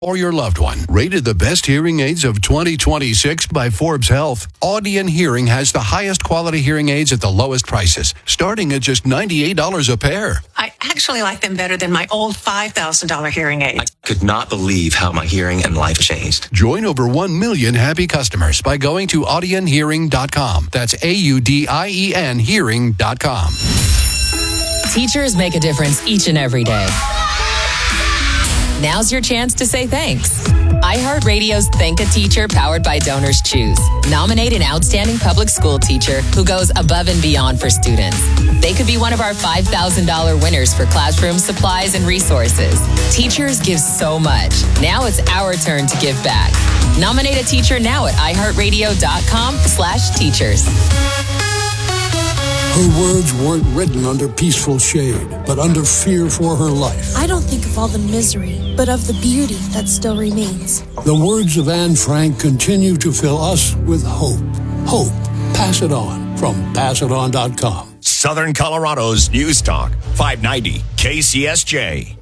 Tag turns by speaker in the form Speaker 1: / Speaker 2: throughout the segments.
Speaker 1: or your loved one. Rated the best hearing aids of 2026 by Forbes Health, Audion Hearing has the highest quality hearing aids at the lowest prices, starting at just $98 a pair.
Speaker 2: I actually like them better than my old $5,000 hearing aid.
Speaker 3: I could not believe how my hearing and life changed.
Speaker 1: Join over 1 million happy customers by going to audionhearing.com. That's AUDIEN hearing.com.
Speaker 4: Teachers make a difference each and every day. Now's your chance to say thanks. iHeartRadio's Thank a Teacher, powered by Donors Choose. Nominate an outstanding public school teacher who goes above and beyond for students. They could be one of our $5,000 winners for classroom supplies and resources. Teachers give so much. Now it's our turn to give back. Nominate a teacher now at iHeartRadio.com/teachers.
Speaker 5: Her words weren't written under peaceful shade, but under fear for her life.
Speaker 6: I don't think of all the misery, but of the beauty that still remains.
Speaker 5: The words of Anne Frank continue to fill us with hope. Hope. Pass it on from passiton.com.
Speaker 7: Southern Colorado's News Talk, 590 KCSJ.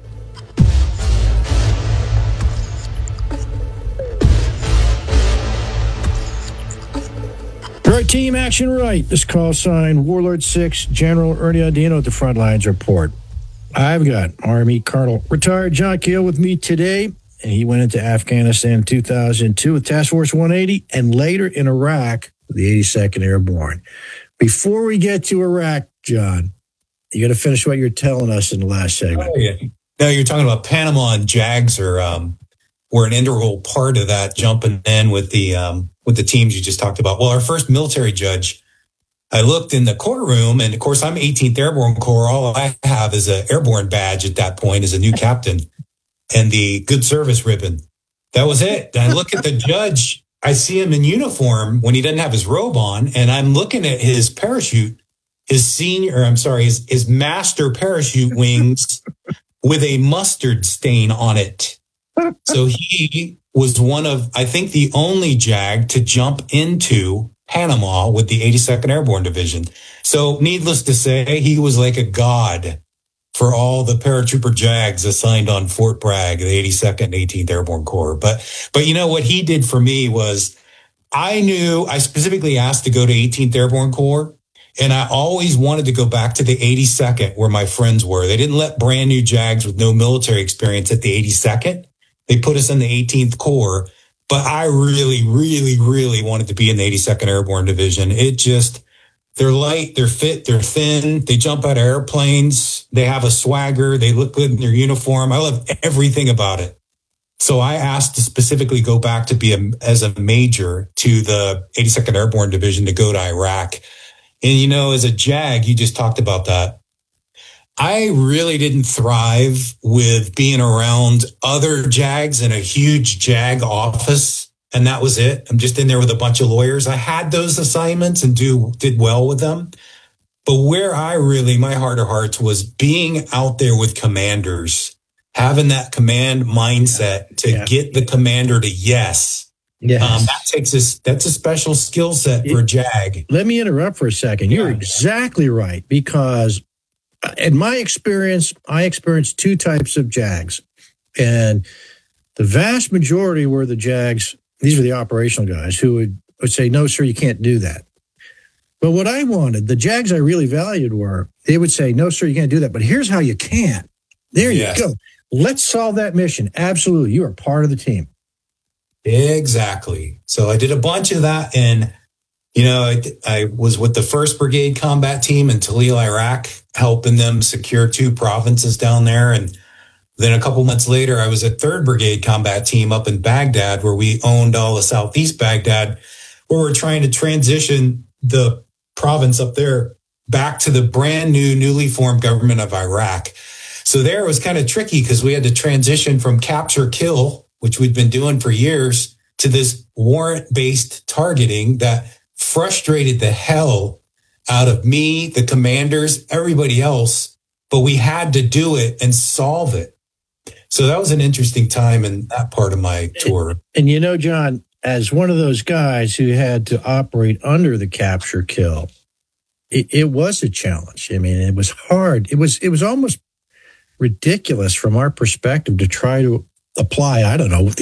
Speaker 8: Right team, action right. This call sign, Warlord 6, General Ernie Audino at the front lines report. I've got Army Colonel retired John Keel with me today, and he went into Afghanistan in 2002 with Task Force 180 and later in Iraq with the 82nd Airborne. Before we get to Iraq, John, you got to finish what you're telling us in the last segment.
Speaker 9: Oh, yeah. No, you're talking about Panama and JAGs were an integral part of that, jumping in with the teams you just talked about. Well, our first military judge, I looked in the courtroom, and of course, I'm 18th Airborne Corps. All I have is an airborne badge at that point as a new captain and the good service ribbon. That was it. And I look at the judge. I see him in uniform when he doesn't have his robe on, and I'm looking at his parachute, his master parachute wings with a mustard stain on it. So he was one of, I think, the only JAG to jump into Panama with the 82nd Airborne Division. So needless to say, he was like a god for all the paratrooper JAGs assigned on Fort Bragg, the 82nd and 18th Airborne Corps. But you know what he did for me was I specifically asked to go to 18th Airborne Corps, and I always wanted to go back to the 82nd where my friends were. They didn't let brand new JAGs with no military experience at the 82nd. They put us in the 18th Corps, but I really, really, really wanted to be in the 82nd Airborne Division. They're light, they're fit, they're thin, they jump out of airplanes, they have a swagger, they look good in their uniform. I love everything about it. So I asked to specifically go back to be as a major to the 82nd Airborne Division to go to Iraq. And, you know, as a JAG, you just talked about that. I really didn't thrive with being around other JAGs in a huge JAG office. And that was it. I'm just in there with a bunch of lawyers. I had those assignments and did well with them. But where my heart of hearts was being out there with commanders, having that command mindset to get the commander to yes.
Speaker 8: Yes.
Speaker 9: That's a special skill set for a JAG.
Speaker 8: Let me interrupt for a second. You're exactly right, because in my experience, I experienced two types of JAGs, and the vast majority were the JAGs. These were the operational guys who would say, no, sir, you can't do that. But what I wanted, the JAGs I really valued they would say, no, sir, you can't do that, but here's how you can. There you go. Let's solve that mission. Absolutely. You are part of the team.
Speaker 9: Exactly. So I did a bunch of that, and you know, I was with the 1st Brigade Combat Team in Talil, Iraq, helping them secure 2 provinces down there. And then a couple months later, I was at 3rd Brigade Combat Team up in Baghdad, where we owned all of southeast Baghdad, where we're trying to transition the province up there back to the brand new, newly formed government of Iraq. So there it was kind of tricky because we had to transition from capture kill, which we'd been doing for years, to this warrant-based targeting that frustrated the hell out of me, the commanders, everybody else, but we had to do it and solve it. So that was an interesting time in that part of my tour.
Speaker 8: And you know, John, as one of those guys who had to operate under the capture kill, it was a challenge. I mean, it was hard. It was almost ridiculous from our perspective to try to apply, I don't know,